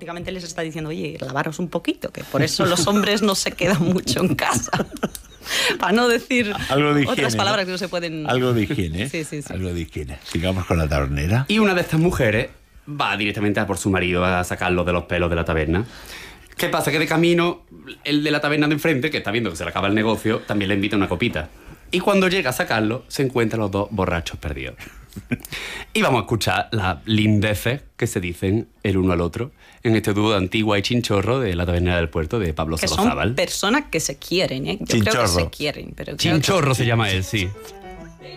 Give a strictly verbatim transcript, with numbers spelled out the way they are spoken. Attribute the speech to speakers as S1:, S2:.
S1: prácticamente les está diciendo, oye, lavaros un poquito, que por eso los hombres no se quedan mucho en casa. Para no decir
S2: Algo de higiene,
S1: otras palabras
S2: ¿no?
S1: que no se pueden...
S2: Algo de higiene.
S1: Sí, sí, sí.
S2: Algo de higiene. Sigamos con la tabernera.
S3: Y una de estas mujeres va directamente a por su marido a sacarlo de los pelos de la taberna. ¿Qué pasa? Que de camino, el de la taberna de enfrente, que está viendo que se le acaba el negocio, también le invita una copita. Y cuando llega a sacarlo, se encuentran los dos borrachos perdidos. Y vamos a escuchar las lindeces que se dicen el uno al otro en este dúo de Antigua y Chinchorro de la Taberna del Puerto de Pablo
S1: Que
S3: Solozábal.
S1: son personas que se quieren, ¿eh? Yo
S2: Chinchorro.
S1: creo que se quieren. Pero creo
S3: Chinchorro
S1: que...
S3: se llama él, sí.